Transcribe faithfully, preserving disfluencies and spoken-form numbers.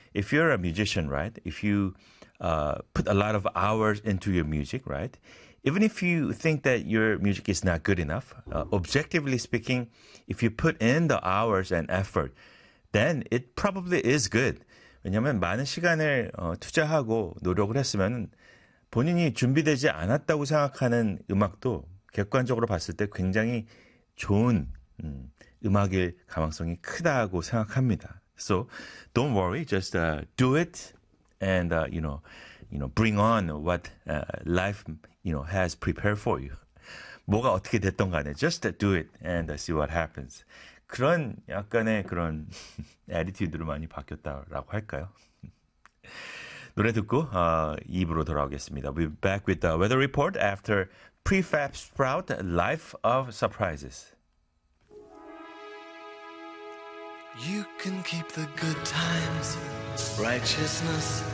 if you're a musician, right? If you uh, put a lot of hours into your music, right? Even if you think that your music is not good enough, uh, objectively speaking, if you put in the hours and effort, then it probably is good. 왜냐하면 많은 시간을 어, 투자하고 노력을 했으면 본인이 준비되지 않았다고 생각하는 음악도 객관적으로 봤을 때 굉장히 좋은 음, 음악일 가능성이 크다고 생각합니다. So don't worry, just uh, do it and uh, you know, you know, bring on what uh, life you know has prepared for you. 뭐가 어떻게 됐던 간에 just do it and see what happens. 그런 약간의 그런 애티튜드로 많이 바뀌었다라고 할까요? 노래 듣고 어, 이 부로 돌아오겠습니다. We'll be back with the weather report after Prefab Sprout Life of Surprises. You can keep the good times, righteousness,